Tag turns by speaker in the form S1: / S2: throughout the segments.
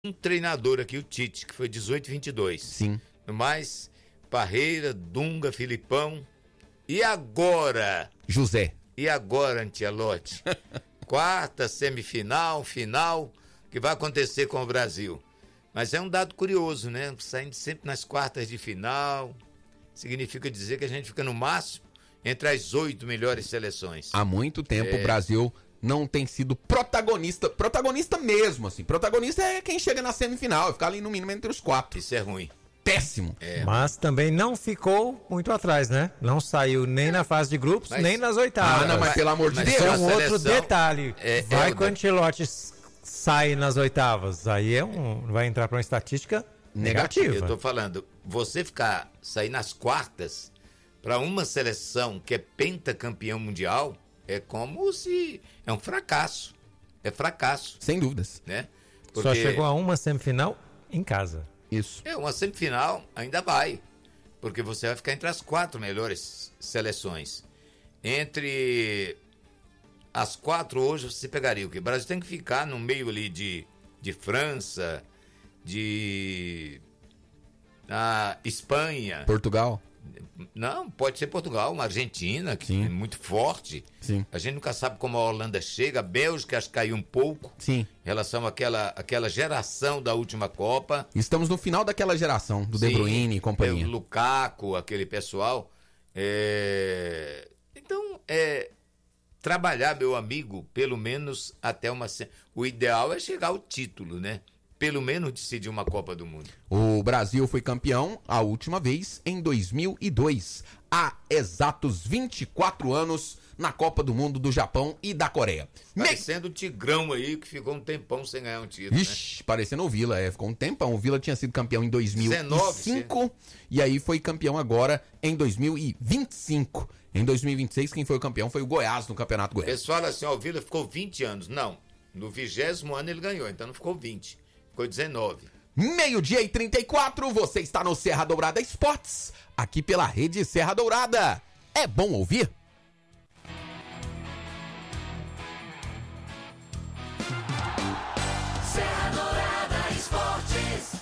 S1: um treinador aqui, o Tite, que foi 18-22.
S2: Sim.
S1: No mais, Parreira, Dunga, Filipão. E agora?
S2: José.
S1: E agora, Ancelotti? Quarta, semifinal, final, que vai acontecer com o Brasil. Mas é um dado curioso, né? Saindo sempre nas quartas de final, significa dizer que a gente fica no máximo entre as 8 melhores seleções.
S2: Há muito tempo o Brasil não tem sido protagonista mesmo, assim. Protagonista é quem chega na semifinal, ficar ali no mínimo entre os 4.
S1: Isso é ruim.
S2: Péssimo.
S3: Mas também não ficou muito atrás, né? Não saiu nem na fase de grupos, nem nas oitavas.
S2: Não, mas pelo amor de Deus.
S3: Isso é um outro detalhe. Vai que o Ancelotti sai nas oitavas. Aí vai entrar para uma estatística negativa.
S1: Eu tô falando, você sair nas quartas para uma seleção que é pentacampeão mundial, é como se... é um fracasso. É fracasso.
S2: Sem dúvidas.
S1: Né?
S3: Porque só chegou a uma semifinal em casa.
S2: Isso.
S1: Uma semifinal ainda vai, porque você vai ficar entre as 4 melhores seleções. Entre as 4 hoje você pegaria o quê? O Brasil tem que ficar no meio ali de França, de Espanha.
S2: Portugal?
S1: Não, pode ser Portugal, uma Argentina, que é muito forte.
S2: Sim.
S1: A gente nunca sabe como a Holanda chega, a Bélgica acho que caiu um pouco.
S2: Sim.
S1: Em relação àquela geração da última Copa.
S2: Estamos no final daquela geração, do De Bruyne e companhia.
S1: O Lukaku, aquele pessoal. Então, trabalhar, meu amigo, pelo menos até uma... O ideal é chegar ao título, né? Pelo menos decidir uma Copa do Mundo.
S2: O Brasil foi campeão a última vez em 2002, há exatos 24 anos, na Copa do Mundo do Japão e da Coreia.
S1: Parecendo o Tigrão aí, que ficou um tempão sem ganhar um título.
S2: Vixe, né? Parecendo o Vila, ficou um tempão. O Vila tinha sido campeão em 2005 e aí foi campeão agora em 2025. Em 2026, quem foi o campeão foi o Goiás no Campeonato Goiás.
S1: Eles falam assim, o Vila ficou 20 anos. Não, no 20º ano ele ganhou, então não ficou 20. Ficou 19.
S2: 12:34, você está no Serra Dourada Esportes, aqui pela Rede Serra Dourada. É bom ouvir?
S4: Serra Dourada Esportes.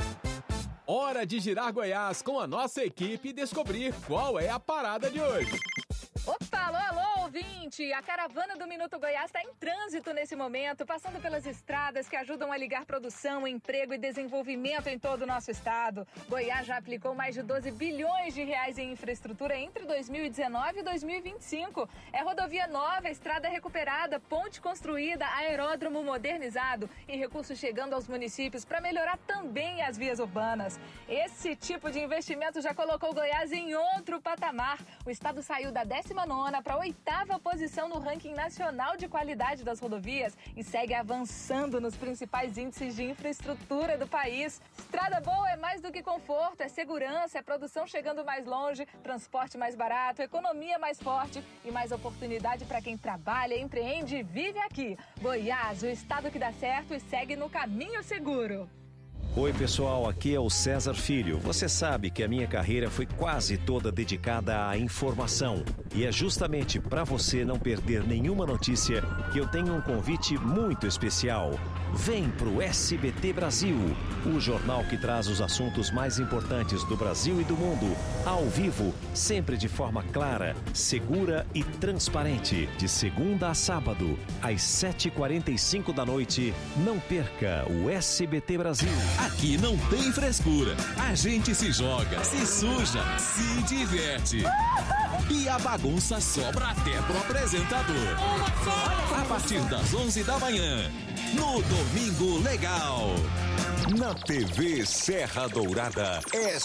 S5: Hora de girar Goiás com a nossa equipe e descobrir qual é a parada de hoje.
S6: Opa, alô, ouvinte! A caravana do Minuto Goiás está em trânsito nesse momento, passando pelas estradas que ajudam a ligar produção, emprego e desenvolvimento em todo o nosso estado. Goiás já aplicou mais de 12 bilhões de reais em infraestrutura entre 2019 e 2025. É rodovia nova, estrada recuperada, ponte construída, aeródromo modernizado e recursos chegando aos municípios para melhorar também as vias urbanas. Esse tipo de investimento já colocou Goiás em outro patamar. O estado saiu da 19ª para a 8ª posição no ranking nacional de qualidade das rodovias e segue avançando nos principais índices de infraestrutura do país. Estrada boa é mais do que conforto, é segurança, é produção chegando mais longe, transporte mais barato, economia mais forte e mais oportunidade para quem trabalha, empreende e vive aqui. Goiás, o estado que dá certo e segue no caminho seguro.
S7: Oi pessoal, aqui é o César Filho. Você sabe que a minha carreira foi quase toda dedicada à informação. E é justamente para você não perder nenhuma notícia que eu tenho um convite muito especial. Vem pro SBT Brasil, o jornal que traz os assuntos mais importantes do Brasil e do mundo, ao vivo, sempre de forma clara, segura e transparente. De segunda a sábado, às 7h45 da noite. Não perca o SBT Brasil.
S8: Aqui não tem frescura. A gente se joga, se suja, se diverte. E a bagunça sobra até pro apresentador. A partir das 11 da manhã, no Domingo Legal. Na TV Serra Dourada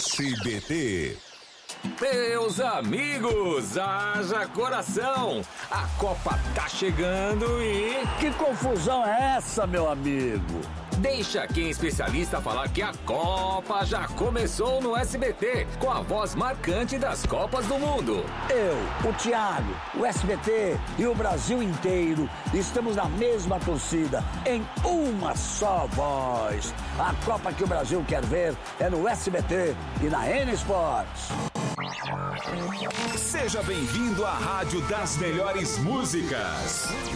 S8: SBT.
S9: Meus amigos, haja coração! A Copa tá chegando e...
S10: Que confusão é essa, meu amigo?
S9: Deixa quem é especialista falar que a Copa já começou no SBT, com a voz marcante das Copas do Mundo.
S10: Eu, o Thiago, o SBT e o Brasil inteiro estamos na mesma torcida, em uma só voz. A Copa que o Brasil quer ver é no SBT e na N Sports.
S8: Seja bem-vindo à Rádio das Melhores Músicas.